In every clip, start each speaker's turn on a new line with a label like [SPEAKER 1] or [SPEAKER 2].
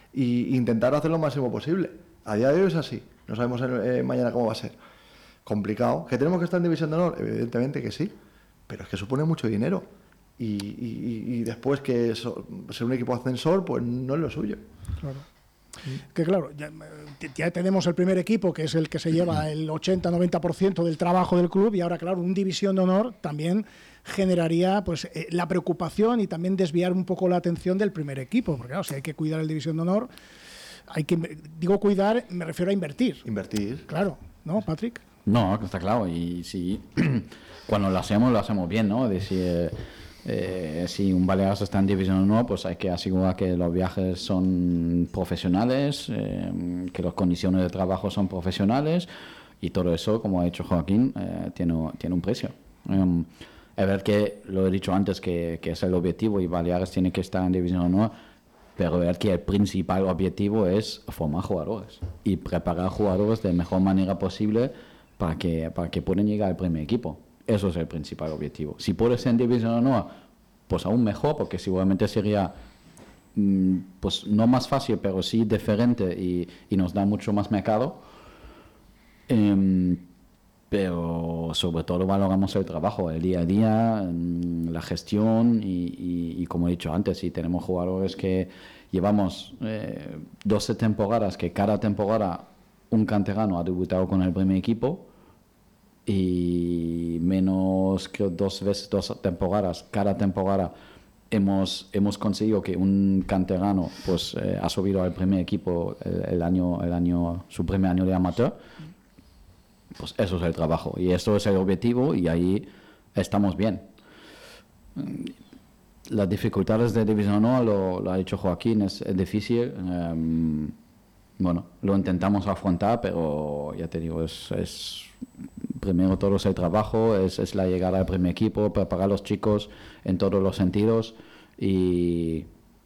[SPEAKER 1] intentar hacer lo máximo posible. A día de hoy es así, no sabemos mañana cómo va a ser. Complicado. ¿Que tenemos que estar en División de Honor? Evidentemente que sí, pero es que supone mucho dinero. Y después que ser un equipo ascensor, pues no es lo suyo.
[SPEAKER 2] Claro. Que claro, ya tenemos el primer equipo, que es el que se lleva el 80-90% del trabajo del club, y ahora, claro, un División de Honor también generaría pues la preocupación y también desviar un poco la atención del primer equipo, porque claro, si hay que cuidar el División de Honor, hay que, digo cuidar, me refiero a invertir.
[SPEAKER 1] Invertir.
[SPEAKER 2] Claro, ¿no, Patrick?
[SPEAKER 3] No, está claro, y sí, cuando lo hacemos bien, ¿no? Si un Baleares está en División 1, pues hay que asegurar que los viajes son profesionales, que las condiciones de trabajo son profesionales, y todo eso, como ha dicho Joaquín, tiene un precio. Es verdad que lo he dicho antes, que es el objetivo, y Baleares tiene que estar en División 1, pero ver que el principal objetivo es formar jugadores y preparar jugadores de la mejor manera posible para que puedan llegar al primer equipo. Eso es el principal objetivo. Si puede ser en División de Honor, pues aún mejor, porque seguramente sería pues no más fácil, pero sí diferente, y nos da mucho más mercado. Pero sobre todo valoramos el trabajo, el día a día, la gestión, y como he dicho antes, si tenemos jugadores que llevamos 12 temporadas, que cada temporada un canterano ha debutado con el primer equipo, y menos que dos temporadas, cada temporada hemos conseguido que un canterano pues ha subido al primer equipo su primer año de amateur. Pues eso es el trabajo, y eso es el objetivo, y ahí estamos bien. Las dificultades de División 1, lo ha dicho Joaquín, es difícil. Bueno, lo intentamos afrontar, pero ya te digo, es primero todo es el trabajo, es la llegada al primer equipo, preparar a los chicos en todos los sentidos, y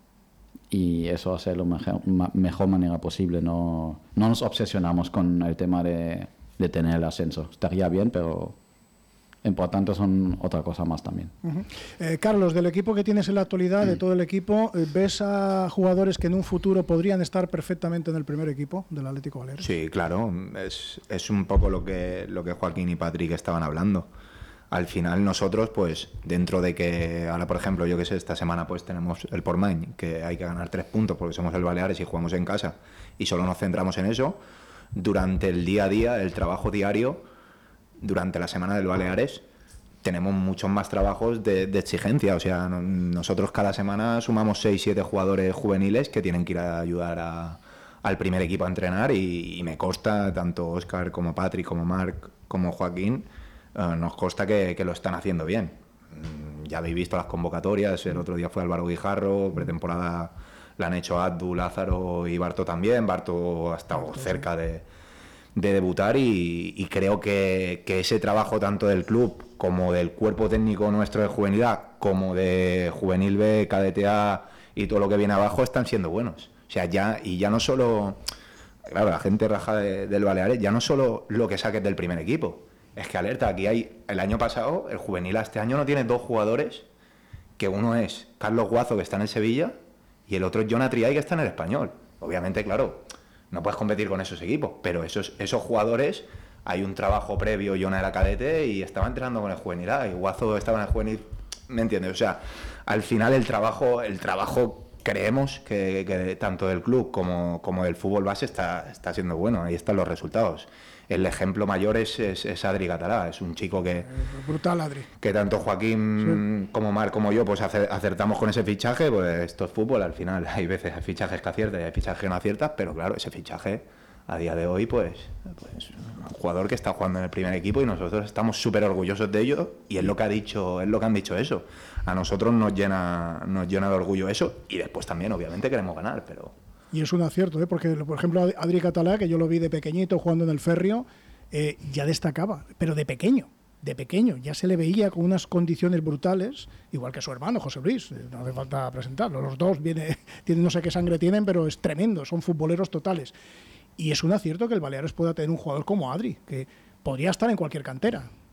[SPEAKER 3] eso hacer lo mejor manera posible. No nos obsesionamos con el tema de tener el ascenso. Estaría bien, pero importante son otra cosa más también.
[SPEAKER 2] Carlos, del equipo que tienes en la actualidad, de todo el equipo, ¿ves a jugadores que en un futuro podrían estar perfectamente en el primer equipo del Atlético Baleares?
[SPEAKER 4] Sí, claro, es un poco lo que Joaquín y Patrick estaban hablando. Al final nosotros, pues dentro de que ahora, por ejemplo, yo que sé, esta semana pues tenemos el Portmany, que hay que ganar 3 puntos porque somos el Baleares y jugamos en casa, y solo nos centramos en eso. Durante el día a día, el trabajo diario, durante la semana del Baleares, tenemos muchos más trabajos de exigencia. O sea, nosotros cada semana sumamos 6-7 jugadores juveniles que tienen que ir a ayudar al primer equipo a entrenar, y me consta, tanto Óscar como Patrick, como Marc, como Joaquín, nos consta que lo están haciendo bien. Ya habéis visto las convocatorias, el otro día fue Álvaro Guijarro, pretemporada la han hecho Abdu, Lázaro y Barto también. Barto ha estado cerca de debutar, y creo que ese trabajo tanto del club como del cuerpo técnico nuestro de juvenilidad, como de juvenil B, cadete A y todo lo que viene abajo, están siendo buenos. O sea, ya no solo, claro, la gente raja del Baleares, ya no solo lo que saques del primer equipo. Es que alerta, aquí el año pasado, el juvenil este año no tiene 2 jugadores, que uno es Carlos Guazo, que está en el Sevilla, y el otro es Jonah Triay, que está en el Español. Obviamente, claro, no puedes competir con esos equipos, pero esos jugadores, hay un trabajo previo. Jonah era cadete y estaba entrenando con el juvenil A, y Guazo estaba en el juvenil, ¿me entiendes? O sea, al final el trabajo creemos que tanto del club como del fútbol base está siendo bueno. Ahí están los resultados. El ejemplo mayor es Adri Catalá. Es un chico que...
[SPEAKER 2] brutal, Adri.
[SPEAKER 4] Que tanto Joaquín como Marc como yo pues acertamos con ese fichaje. Pues esto es fútbol al final. Hay veces hay fichajes que aciertas y hay fichajes que no aciertas, pero claro, ese fichaje a día de hoy pues un jugador que está jugando en el primer equipo, y nosotros estamos súper orgullosos de ello, y es lo que han dicho eso. A nosotros nos llena de orgullo eso, y después también obviamente queremos ganar, pero...
[SPEAKER 2] Y es un acierto, porque por ejemplo Adri Catalá, que yo lo vi de pequeñito jugando en el Ferrio, ya destacaba, pero de pequeño, ya se le veía con unas condiciones brutales, igual que su hermano José Luis, no hace falta presentarlo, los dos tienen, no sé qué sangre tienen, pero es tremendo, son futboleros totales. Y es un acierto que el Baleares pueda tener un jugador como Adri, que podría estar en cualquier cantera.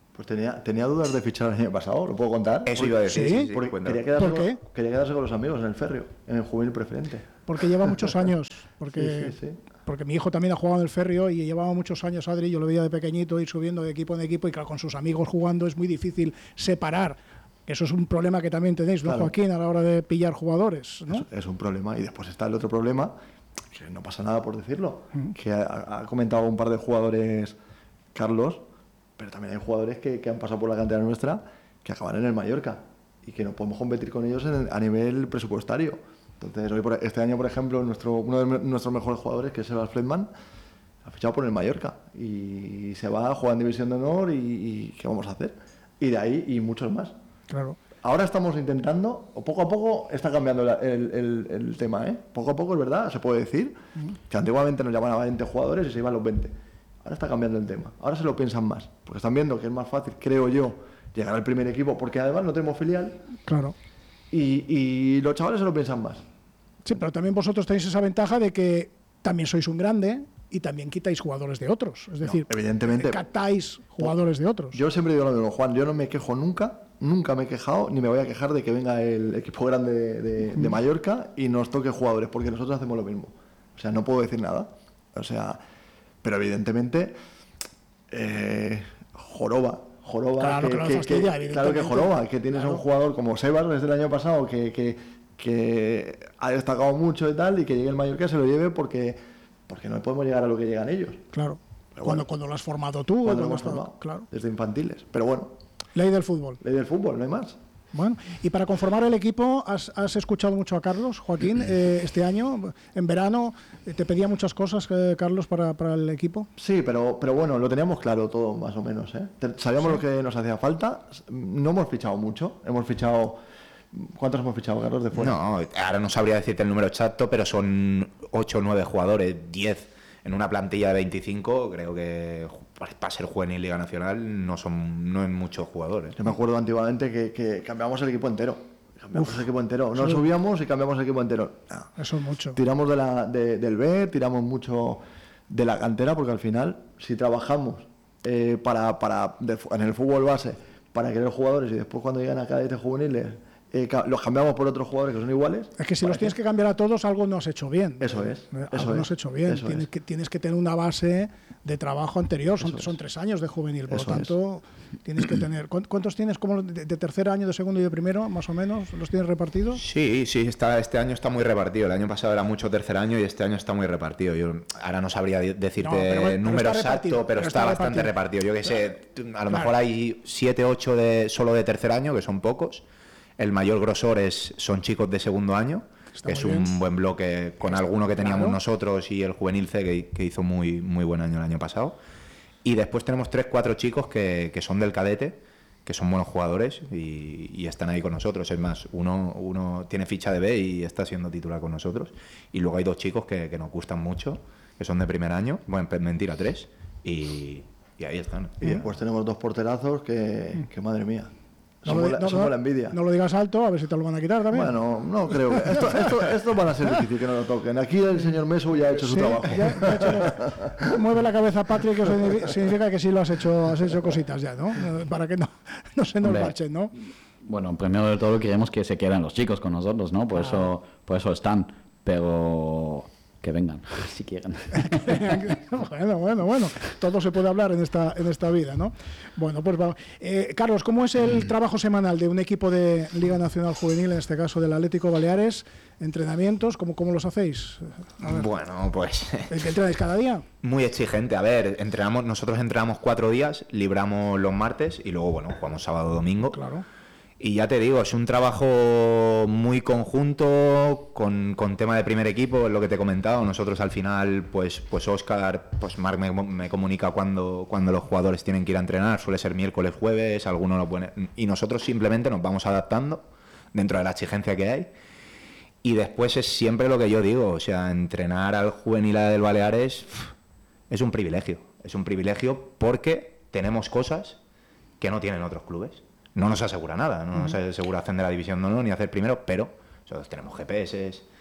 [SPEAKER 1] Pues tenía dudas de fichar el año pasado, ¿lo puedo contar?
[SPEAKER 4] Eso iba a decir.
[SPEAKER 2] ¿Sí?
[SPEAKER 4] Sí,
[SPEAKER 1] Porque
[SPEAKER 4] cuéntalo.
[SPEAKER 2] ¿Por qué?
[SPEAKER 1] Quería quedarse con los amigos en el Ferrio, en el juvenil preferente.
[SPEAKER 2] Porque lleva muchos años. Porque,
[SPEAKER 1] Sí.
[SPEAKER 2] porque mi hijo también ha jugado en el Ferrio y llevaba muchos años, Adri, yo lo veía de pequeñito ir subiendo de equipo en equipo y claro, con sus amigos jugando es muy difícil separar. Eso es un problema que también tenéis, ¿no,
[SPEAKER 1] Claro.
[SPEAKER 2] Joaquín, a la hora de pillar jugadores, ¿no?
[SPEAKER 1] Es un problema. Y después está el otro problema, que no pasa nada por decirlo, que ha comentado un par de jugadores, Carlos, pero también hay jugadores que han pasado por la cantera nuestra que acaban en el Mallorca y que no podemos competir con ellos a nivel presupuestario. Entonces, este año, por ejemplo, uno de nuestros mejores jugadores, que es Sebas Fledman, ha fichado por el Mallorca y se va a jugar en División de Honor y ¿qué vamos a hacer? Y de ahí y muchos más.
[SPEAKER 2] Claro.
[SPEAKER 1] Ahora estamos intentando, o poco a poco está cambiando el tema, ¿eh? Poco a poco, es verdad, se puede decir, que antiguamente nos llamaban a 20 jugadores y se iban los 20. Ahora está cambiando el tema, ahora se lo piensan más, porque están viendo que es más fácil, creo yo, llegar al primer equipo, porque además no tenemos filial,
[SPEAKER 2] Claro.
[SPEAKER 1] y los chavales se lo piensan más.
[SPEAKER 2] Sí, pero también vosotros tenéis esa ventaja de que también sois un grande y también quitáis jugadores de otros. Es decir,
[SPEAKER 1] evidentemente.
[SPEAKER 2] captáis jugadores de otros.
[SPEAKER 1] Yo siempre digo lo mismo, Juan, yo no me quejo nunca me he quejado, ni me voy a quejar de que venga el equipo grande de Mallorca y nos toque jugadores, porque nosotros hacemos lo mismo. O sea, no puedo decir nada. O sea, pero evidentemente, joroba.
[SPEAKER 2] Claro que nos fastidia,
[SPEAKER 1] claro que joroba, que tienes a un jugador como Sebas desde el año pasado que ha destacado mucho y tal, y que llegue el Mallorca y se lo lleve porque no podemos llegar a lo que llegan ellos.
[SPEAKER 2] Claro.
[SPEAKER 1] Pero bueno,
[SPEAKER 2] cuando lo has formado tú,
[SPEAKER 1] cuando lo
[SPEAKER 2] cuando
[SPEAKER 1] hemos
[SPEAKER 2] has estado-
[SPEAKER 1] formado,
[SPEAKER 2] claro.
[SPEAKER 1] desde infantiles. Pero bueno,
[SPEAKER 2] Ley del fútbol.
[SPEAKER 1] ley del fútbol, no hay más.
[SPEAKER 2] Bueno, y para conformar el equipo, ¿has escuchado mucho a Carlos, Joaquín, este año? En verano, ¿te pedía muchas cosas, Carlos, para el equipo?
[SPEAKER 1] Sí, pero bueno, lo teníamos claro todo, más o menos, ¿eh? Sabíamos lo que nos hacía falta. No hemos fichado mucho. Hemos fichado... ¿Cuántos hemos fichado, Carlos, de fuera?
[SPEAKER 4] No, ahora no sabría decirte el número exacto, pero son 8 o 9 jugadores, 10 en una plantilla de 25. Creo que para ser juvenil Liga Nacional no es muchos jugadores.
[SPEAKER 1] Yo me acuerdo antiguamente que cambiamos el equipo entero. El equipo entero. No subíamos y cambiamos el equipo entero. No.
[SPEAKER 2] Eso es mucho.
[SPEAKER 1] Tiramos del B, tiramos mucho de la cantera, porque al final, si trabajamos en el fútbol base para querer jugadores y después cuando llegan a cadetes juveniles los cambiamos por otros jugadores que son iguales.
[SPEAKER 2] Es que si los tienes que cambiar a todos, algo no has hecho bien.
[SPEAKER 1] Eso es.
[SPEAKER 2] Algo no has hecho bien. Tienes que tener una base de trabajo anterior. Son 3 años de juvenil, por lo tanto, tienes que tener... ¿Cuántos tienes como de tercer año, de segundo y de primero, más o menos? ¿Los tienes repartidos?
[SPEAKER 4] Sí, este año está muy repartido. El año pasado era mucho tercer año y este año está muy repartido. Yo ahora no sabría decirte el número exacto, pero está bastante repartido. Yo que sé, a lo mejor hay 7, 8 solo de tercer año, que son pocos. El mayor grosor son chicos de segundo año, que es un buen bloque con alguno que teníamos nosotros y el juvenil C, que hizo muy buen año el año pasado. Y después tenemos 3, 4 chicos que son del cadete, que son buenos jugadores y están ahí con nosotros. Es más, uno tiene ficha de B y está siendo titular con nosotros. Y luego hay 2 chicos que nos gustan mucho, que son de primer año, bueno, mentira, 3, y ahí están.
[SPEAKER 1] Y después tenemos 2 porterazos que madre mía. Somos la envidia.
[SPEAKER 2] No lo digas alto, a ver si te lo van a quitar también.
[SPEAKER 1] Bueno, no creo. Esto van a ser difícil que no lo toquen. Aquí el señor Mesu ya ha hecho su trabajo.
[SPEAKER 2] Mueve la cabeza, Patrick, que eso significa que sí lo has hecho cositas ya, ¿no? Para que no se nos marchen, ¿no?
[SPEAKER 3] Bueno, primero de todo queremos que se queden los chicos con nosotros, ¿no? Por eso están, pero que vengan, si quieren.
[SPEAKER 2] Bueno, todo se puede hablar en esta vida, ¿no? Bueno, pues vamos. Carlos, ¿cómo es el trabajo semanal de un equipo de Liga Nacional Juvenil, en este caso del Atlético Baleares? ¿Entrenamientos? ¿Cómo los hacéis?
[SPEAKER 4] Bueno, pues...
[SPEAKER 2] ¿Entrenáis cada día?
[SPEAKER 4] Muy exigente. A ver, nosotros entrenamos 4 días, libramos los martes y luego, bueno, jugamos sábado, domingo.
[SPEAKER 2] Claro.
[SPEAKER 4] Y ya te digo, es un trabajo muy conjunto con tema de primer equipo, es lo que te he comentado. Nosotros al final, pues Óscar, pues Marc me comunica cuando los jugadores tienen que ir a entrenar, suele ser miércoles, jueves, algunos lo ponen. Y nosotros simplemente nos vamos adaptando dentro de la exigencia que hay. Y después es siempre lo que yo digo, o sea, entrenar al juvenil del Baleares es un privilegio. Es un privilegio porque tenemos cosas que no tienen otros clubes. No nos asegura nada, no nos asegura ascender a División de Honor ni hacer primero, pero nosotros tenemos GPS,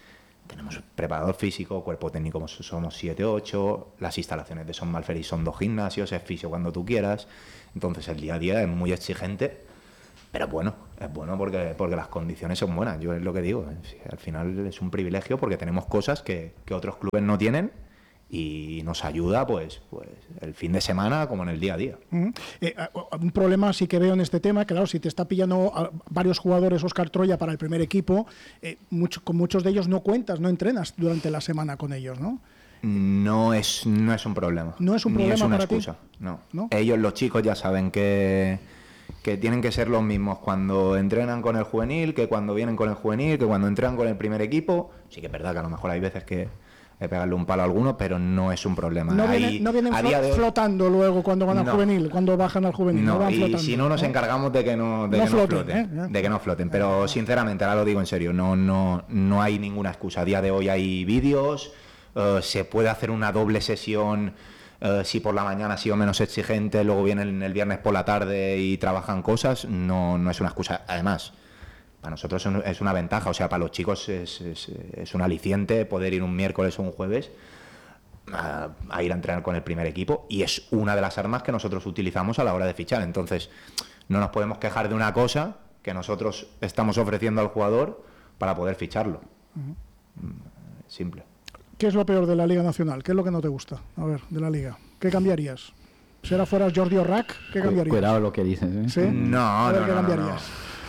[SPEAKER 4] tenemos preparador físico, cuerpo técnico somos 7, 8, las instalaciones de Son Malferit son 2 gimnasios, es fisio cuando tú quieras, entonces el día a día es muy exigente, pero bueno, es bueno porque las condiciones son buenas, yo es lo que digo, al final es un privilegio porque tenemos cosas que otros clubes no tienen y nos ayuda pues el fin de semana como en el día a día.
[SPEAKER 2] Un problema sí que veo en este tema, claro, si te está pillando a varios jugadores Óscar Troya para el primer equipo, con muchos de ellos no cuentas, no entrenas durante la semana con ellos, ¿no?
[SPEAKER 4] No es un problema.
[SPEAKER 2] No es un
[SPEAKER 4] ni
[SPEAKER 2] problema
[SPEAKER 4] es una
[SPEAKER 2] para ti.
[SPEAKER 4] excusa. No.
[SPEAKER 2] ¿No?
[SPEAKER 4] Ellos, los chicos, ya saben que tienen que ser los mismos cuando entrenan con el juvenil, que cuando vienen con el juvenil, que cuando entrenan con el primer equipo. Sí que es verdad que a lo mejor hay veces que pegarle un palo a alguno, pero no es un problema.
[SPEAKER 2] No vienen
[SPEAKER 4] a día de hoy,
[SPEAKER 2] flotando luego cuando van al juvenil, cuando bajan al juvenil. No van
[SPEAKER 4] y
[SPEAKER 2] flotando,
[SPEAKER 4] si no nos encargamos de que no floten. De que no floten. Pero sinceramente, ahora lo digo en serio, no hay ninguna excusa. A día de hoy hay vídeos, se puede hacer una doble sesión. Si por la mañana ha sido menos exigente, luego vienen el viernes por la tarde y trabajan cosas, no es una excusa. Además, para nosotros es una ventaja, o sea, para los chicos es un aliciente poder ir un miércoles o un jueves a ir a entrenar con el primer equipo, y es una de las armas que nosotros utilizamos a la hora de fichar. Entonces, no nos podemos quejar de una cosa que nosotros estamos ofreciendo al jugador para poder ficharlo. Simple.
[SPEAKER 2] ¿Qué es lo peor de la Liga Nacional? ¿Qué es lo que no te gusta? A ver, de la Liga. ¿Qué cambiarías? Si ahora fueras Jordi Orrac, ¿qué cambiarías?
[SPEAKER 3] Cuidado lo que dices, ¿eh?
[SPEAKER 2] ¿Sí? ¿Qué cambiarías?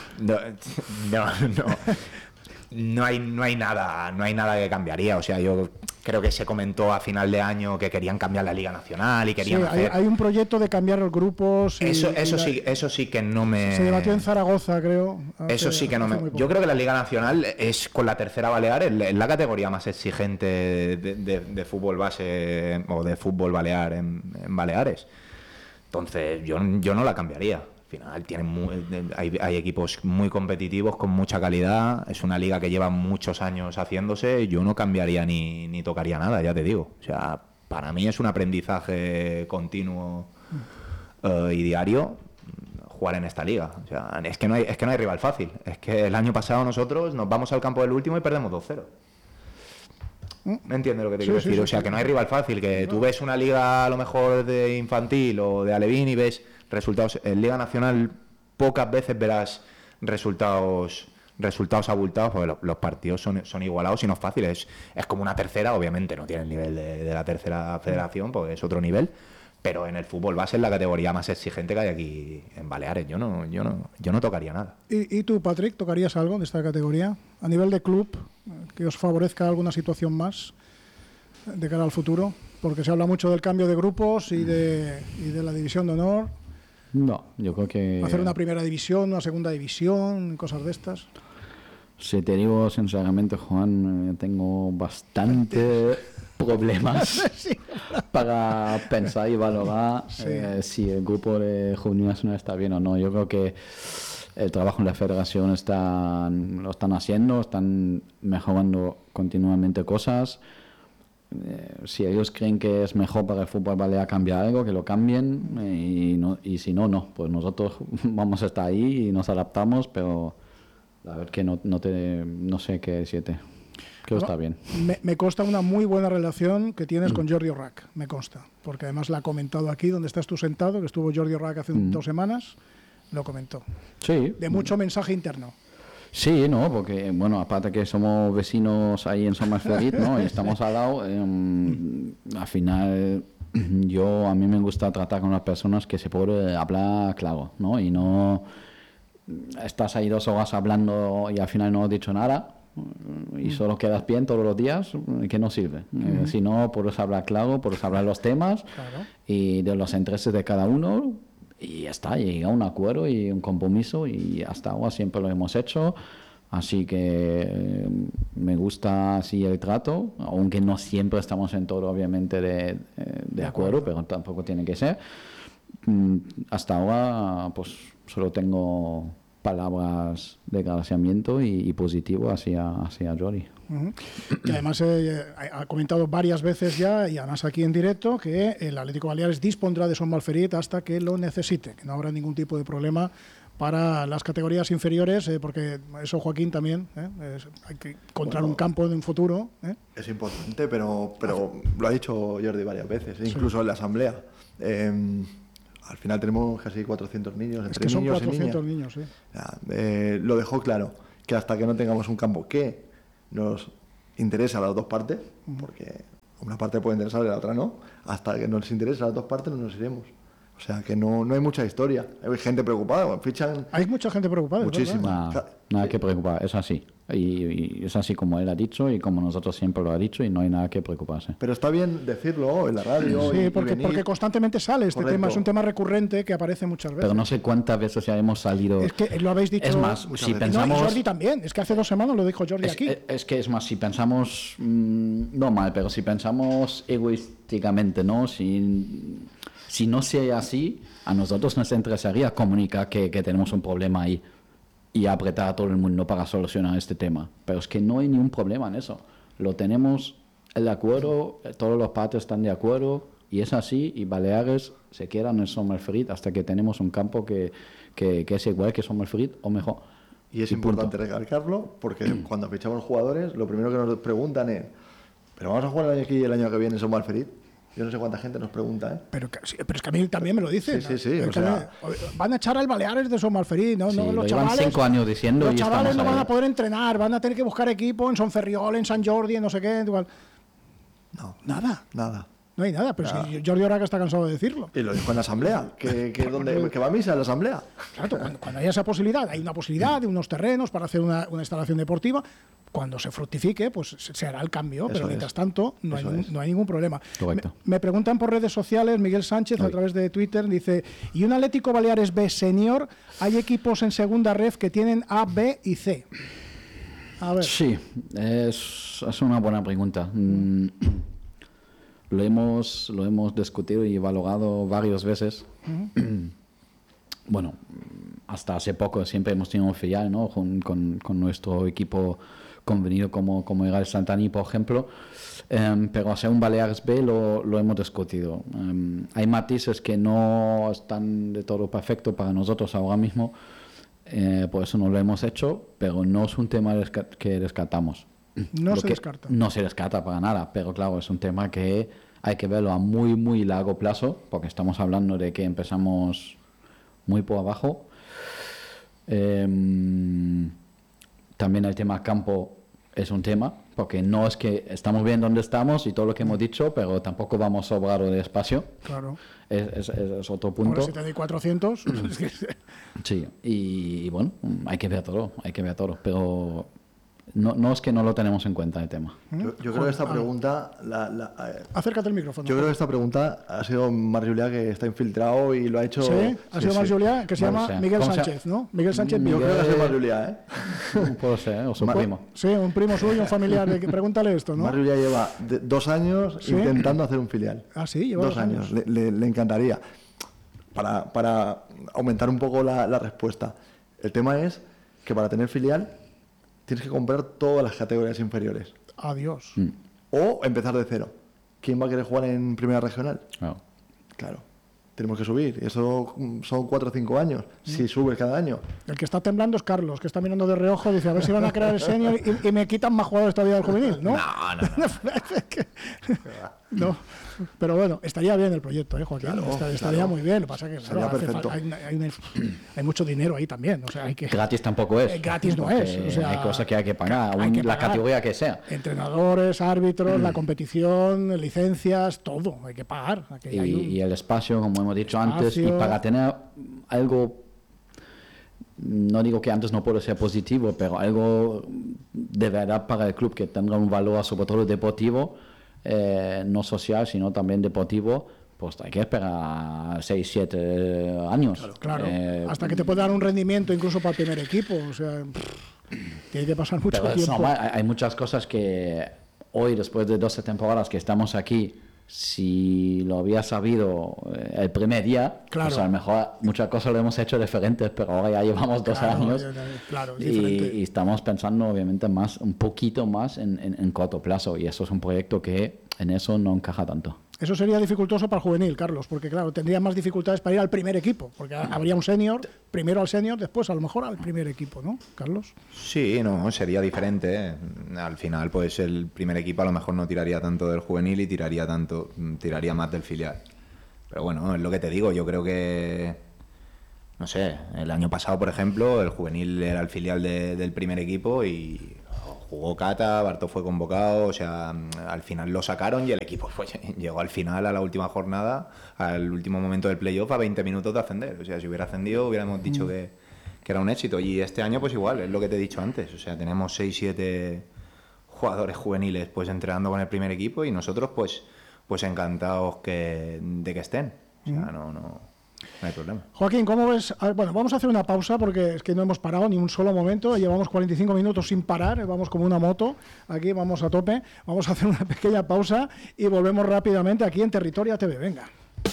[SPEAKER 4] No hay nada que cambiaría. O sea, yo creo que se comentó a final de año que querían cambiar la Liga Nacional y querían hacer...
[SPEAKER 2] hay un proyecto de cambiar los grupos.
[SPEAKER 4] Eso sí que no me...
[SPEAKER 2] Se debatió en Zaragoza, creo.
[SPEAKER 4] Eso sí que no me... Yo creo que la Liga Nacional es, con la tercera balear, es la categoría más exigente de fútbol base o de fútbol balear en Baleares. Entonces, yo no la cambiaría. Al final hay equipos muy competitivos, con mucha calidad. Es una liga que lleva muchos años haciéndose. Yo no cambiaría ni tocaría nada, ya te digo. O sea, para mí es un aprendizaje continuo y diario jugar en esta liga. O sea, es que no hay rival fácil. Es que el año pasado nosotros nos vamos al campo del último y perdemos 2-0. ¿Me entiendes lo que te quiero decir? O sea, que no hay rival fácil. Que tú ves una liga a lo mejor de infantil o de alevín y ves resultados. En Liga Nacional pocas veces verás resultados abultados, porque los partidos son igualados y no fáciles. Es como una tercera, obviamente no tiene el nivel de la tercera federación, porque es otro nivel, pero en el fútbol base es la categoría más exigente que hay aquí en Baleares. Yo no tocaría nada.
[SPEAKER 2] ¿Y tú, Patrick, tocarías algo de esta categoría? A nivel de club, que os favorezca alguna situación más de cara al futuro, porque se habla mucho del cambio de grupos y de la división de honor.
[SPEAKER 3] No, yo creo que...
[SPEAKER 2] Hacer una primera división, una segunda división, cosas de estas.
[SPEAKER 3] Si te digo sinceramente, Juan, tengo bastante problemas para pensar y valorar si el grupo de Juvenil Nacional está bien o no. Yo creo que el trabajo en la federación lo están haciendo, están mejorando continuamente cosas. Si ellos creen que es mejor para el fútbol balear cambiar algo, que lo cambien, y si no, pues nosotros vamos a estar ahí y nos adaptamos, pero la verdad que no sé qué decirte. Creo que está bien.
[SPEAKER 2] Me consta una muy buena relación que tienes con Jordi Orrac, me consta, porque además la ha comentado aquí, donde estás tú sentado, que estuvo Jordi Orrac hace 2 semanas, lo comentó.
[SPEAKER 3] Sí.
[SPEAKER 2] De mucho mensaje interno.
[SPEAKER 3] Sí, no, porque, bueno, aparte que somos vecinos ahí en Son Malferit, ¿no? Y estamos al lado, al final a mí me gusta tratar con las personas que se puede hablar claro, ¿no? Y no estás ahí 2 horas hablando y al final no has dicho nada y solo quedas bien todos los días, que no sirve. Si no, puedes hablar claro, puedes hablar los temas y de los intereses de cada uno. Y ya está, llega un acuerdo y un compromiso y hasta ahora siempre lo hemos hecho, así que me gusta así el trato, aunque no siempre estamos en todo obviamente de acuerdo, pero tampoco tiene que ser. Hasta ahora pues solo tengo palabras de agradecimiento y positivo hacia Jordi.
[SPEAKER 2] Que además ha comentado varias veces ya, y además aquí en directo, que el Atlético Baleares dispondrá de Son Malferit hasta que lo necesite, que no habrá ningún tipo de problema para las categorías inferiores, porque eso, Joaquín, también, hay que encontrar un campo en un futuro.
[SPEAKER 1] Es importante, pero lo ha dicho Jordi varias veces, incluso en la asamblea. Al final tenemos casi 400 niños, entre
[SPEAKER 2] son
[SPEAKER 1] niños
[SPEAKER 2] 400
[SPEAKER 1] y
[SPEAKER 2] niños, sí.
[SPEAKER 1] Lo dejó claro, que hasta que no tengamos un campo que nos interesa a las dos partes, porque una parte puede interesar y la otra no, hasta que nos interesa a las dos partes no nos iremos. O sea, que no hay mucha historia. Hay gente preocupada, fichan...
[SPEAKER 2] Hay mucha gente preocupada.
[SPEAKER 1] Muchísima.
[SPEAKER 3] Nada que preocupar, es así. Y es así como él ha dicho y como nosotros siempre lo ha dicho y no hay nada que preocuparse.
[SPEAKER 1] Pero está bien decirlo en la radio.
[SPEAKER 2] Sí, porque constantemente sale este
[SPEAKER 1] Correcto.
[SPEAKER 2] tema. Es un tema recurrente que aparece muchas veces.
[SPEAKER 3] Pero no sé cuántas veces ya hemos salido...
[SPEAKER 2] Es que lo habéis dicho...
[SPEAKER 3] Es más, si
[SPEAKER 1] veces.
[SPEAKER 3] pensamos...
[SPEAKER 2] No, y Jordi también. Es que hace 2 semanas lo dijo Jordi aquí.
[SPEAKER 3] Es que es más, si pensamos, no mal, pero si pensamos egoísticamente, ¿no? Si no sea así, a nosotros nos interesaría comunicar que tenemos un problema ahí y apretar a todo el mundo para solucionar este tema. Pero es que no hay ningún problema en eso. Lo tenemos el acuerdo, todos los partes están de acuerdo y es así. Y Baleares se queda en el Sommerfried hasta que tenemos un campo que es igual que Sommerfried o mejor.
[SPEAKER 1] Y es importante recalcarlo porque cuando fichamos jugadores, lo primero que nos preguntan es: ¿pero vamos a jugar el año aquí y el año que viene en Sommerfried? Yo no sé cuánta gente nos pregunta, ¿eh?
[SPEAKER 2] Pero es que a mí también me lo dicen.
[SPEAKER 1] Sí. O sea,
[SPEAKER 2] van a echar al Baleares de Sommerfried, ¿no?
[SPEAKER 3] Sí,
[SPEAKER 2] No,
[SPEAKER 3] lo
[SPEAKER 2] los
[SPEAKER 3] llevan
[SPEAKER 2] chavales,
[SPEAKER 3] 5 años diciendo
[SPEAKER 2] los
[SPEAKER 3] y
[SPEAKER 2] chavales
[SPEAKER 3] estamos
[SPEAKER 2] no van
[SPEAKER 3] ahí.
[SPEAKER 2] a poder entrenar, van a tener que buscar equipo en Son Ferriol, en San Jordi, en no sé qué. Igual.
[SPEAKER 1] no,
[SPEAKER 2] Nada.
[SPEAKER 1] no
[SPEAKER 2] hay nada. Pero si Jordi ahora que está cansado de decirlo.
[SPEAKER 1] Y lo dijo en la asamblea, que va a misa en la asamblea.
[SPEAKER 2] Claro, cuando haya esa posibilidad, hay una posibilidad de unos terrenos para hacer una instalación deportiva. Cuando se fructifique, pues se hará el cambio, pero mientras tanto no hay ningún problema.
[SPEAKER 3] Correcto.
[SPEAKER 2] Me preguntan por redes sociales, Miguel Sánchez, a través de Twitter, dice: ¿y un Atlético Baleares B senior? ¿Hay equipos en segunda ref que tienen A, B y C? A ver.
[SPEAKER 3] Sí, es una buena pregunta. Lo hemos discutido y valorado varias veces. Bueno, hasta hace poco siempre hemos tenido un filial, ¿no? con nuestro equipo convenido como era el Santani, por ejemplo. Pero hacer un Baleares B lo hemos discutido. Hay matices que no están de todo perfecto para nosotros ahora mismo. Por eso no lo hemos hecho, pero no es un tema que descartamos.
[SPEAKER 2] No se descarta.
[SPEAKER 3] No se descarta para nada, pero claro, es un tema que hay que verlo a muy, muy largo plazo, porque estamos hablando de que empezamos muy por abajo. También el tema campo es un tema, porque no es que estamos bien donde estamos y todo lo que hemos dicho, pero tampoco vamos sobrado de espacio.
[SPEAKER 2] Claro.
[SPEAKER 3] Es otro punto.
[SPEAKER 2] Ahora si te doy 400... es que...
[SPEAKER 3] Sí, y bueno, hay que ver todo, pero no es que no lo tenemos en cuenta el tema.
[SPEAKER 1] Yo creo que esta pregunta...
[SPEAKER 2] Acércate al micrófono.
[SPEAKER 1] Yo creo que esta pregunta ha sido Marc Julià, que está infiltrado y lo ha hecho...
[SPEAKER 2] Sí, ha sido Marc Julià, que se llama Miguel
[SPEAKER 3] ¿Cómo
[SPEAKER 2] Sánchez, ¿no? Miguel Sánchez.
[SPEAKER 1] Yo creo que ha sido Marc Julià, ¿eh?
[SPEAKER 3] Puede ser, o su primo.
[SPEAKER 2] Sí, un primo suyo, un familiar. Pregúntale esto, ¿no?
[SPEAKER 1] Marc Julià lleva 2 años
[SPEAKER 2] ¿Sí?
[SPEAKER 1] intentando hacer un filial.
[SPEAKER 2] Ah, sí, lleva
[SPEAKER 1] 2 años. Le encantaría. Para aumentar un poco la respuesta. El tema es que para tener filial tienes que comprar todas las categorías inferiores.
[SPEAKER 2] Adiós.
[SPEAKER 1] O empezar de cero. ¿Quién va a querer jugar en primera regional? Claro. Tenemos que subir. Y eso son 4 o 5 años. Si subes cada año.
[SPEAKER 2] El que está temblando es Carlos, que está mirando de reojo, dice: a ver si van a crear el senior y me quitan más jugadores todavía del juvenil, ¿no? No. Pero bueno, estaría bien el proyecto, Joaquín. Estaría muy bien. Lo que pasa es que claro, hay mucho dinero ahí también. O sea, hay que...
[SPEAKER 3] Gratis tampoco es.
[SPEAKER 2] Gratis no es. O sea,
[SPEAKER 3] hay cosas que hay que pagar,
[SPEAKER 2] pagar.
[SPEAKER 3] la categoría que sea.
[SPEAKER 2] Entrenadores, árbitros, la competición, licencias, todo. Hay que pagar.
[SPEAKER 3] Y el espacio, como hemos dicho antes, y para tener algo, no digo que antes no puede ser positivo, pero algo de verdad para el club que tenga un valor, sobre todo deportivo, no social, sino también deportivo, pues hay que esperar 6, 7 años.
[SPEAKER 2] Claro. Hasta que te pueda dar un rendimiento incluso para el primer equipo. O sea, tiene que pasar mucho
[SPEAKER 3] pero
[SPEAKER 2] tiempo.
[SPEAKER 3] Hay muchas cosas que hoy, después de 12 temporadas que estamos aquí, si lo había sabido el primer día, pues a lo mejor muchas cosas lo hemos hecho diferentes, pero ahora ya llevamos 2 años y estamos pensando obviamente un poquito más en corto plazo, y eso es un proyecto que en eso no encaja tanto.
[SPEAKER 2] Eso sería dificultoso para el juvenil, Carlos, porque claro, tendría más dificultades para ir al primer equipo, porque habría un senior, primero al senior, después a lo mejor al primer equipo, ¿no, Carlos?
[SPEAKER 4] Sí, no, sería diferente. Al final, pues el primer equipo a lo mejor no tiraría tanto del juvenil y tiraría más del filial. Pero bueno, es lo que te digo, yo creo que, no sé, el año pasado, por ejemplo, el juvenil era el filial del primer equipo y jugó Cata, Bartó fue convocado, o sea, al final lo sacaron y el equipo llegó al final, a la última jornada, al último momento del playoff, a 20 minutos de ascender. O sea, si hubiera ascendido hubiéramos dicho que era un éxito. Y este año pues igual, es lo que te he dicho antes, o sea, tenemos 6-7 jugadores juveniles pues entrenando con el primer equipo y nosotros pues encantados de que estén. O sea, no hay problema.
[SPEAKER 2] Joaquín, ¿cómo ves? Bueno, vamos a hacer una pausa porque es que no hemos parado ni un solo momento. Llevamos 45 minutos sin parar, vamos como una moto. Aquí vamos a tope. Vamos a hacer una pequeña pausa y volvemos rápidamente aquí en Territorio ATV. Venga.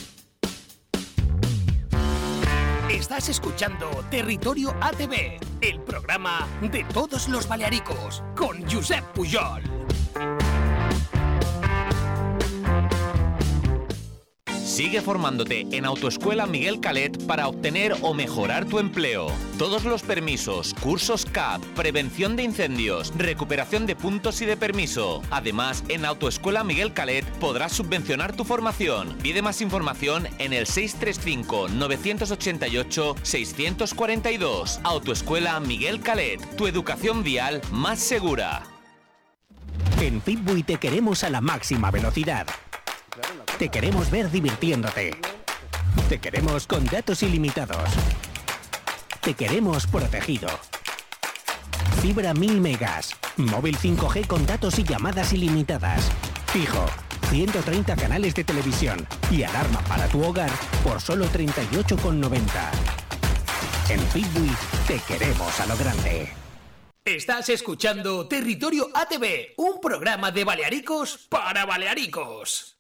[SPEAKER 5] Estás escuchando Territorio ATV, el programa de todos los balearicos, con Josep Pujol. Sigue formándote en Autoescuela Miguel Calet para obtener o mejorar tu empleo. Todos los permisos, cursos CAP, prevención de incendios, recuperación de puntos y de permiso. Además, en Autoescuela Miguel Calet podrás subvencionar tu formación. Pide más información en el 635-988-642. Autoescuela Miguel Calet, tu educación vial más segura.
[SPEAKER 6] En Fitbui te queremos a la máxima velocidad. Te queremos ver divirtiéndote. Te queremos con datos ilimitados. Te queremos protegido. Fibra 1000 megas. Móvil 5G con datos y llamadas ilimitadas. Fijo. 130 canales de televisión. Y alarma para tu hogar por solo 38,90. En Fitbui te queremos a lo grande.
[SPEAKER 5] Estás escuchando Territorio ATV, un programa de balearicos para balearicos.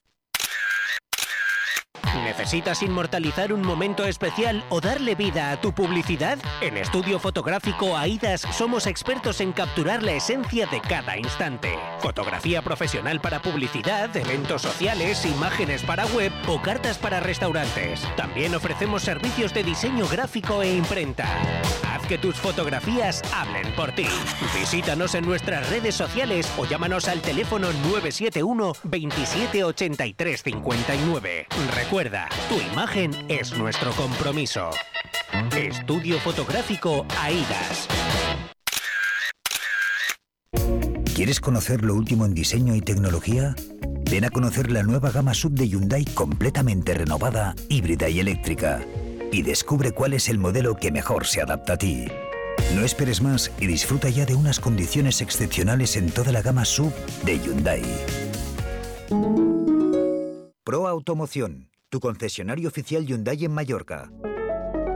[SPEAKER 6] ¿Necesitas inmortalizar un momento especial o darle vida a tu publicidad? En Estudio Fotográfico AIDAS somos expertos en capturar la esencia de cada instante. Fotografía profesional para publicidad, eventos sociales, imágenes para web o cartas para restaurantes. También ofrecemos servicios de diseño gráfico e imprenta. Haz que tus fotografías hablen por ti. Visítanos en nuestras redes sociales o llámanos al teléfono 971 27 83 59. Recuerda, tu imagen es nuestro compromiso. Estudio Fotográfico AIDAS.
[SPEAKER 7] ¿Quieres conocer lo último en diseño y tecnología? Ven a conocer la nueva gama SUV de Hyundai completamente renovada, híbrida y eléctrica. Y descubre cuál es el modelo que mejor se adapta a ti. No esperes más y disfruta ya de unas condiciones excepcionales en toda la gama SUV de Hyundai. Pro Automoción, tu concesionario oficial Hyundai en Mallorca.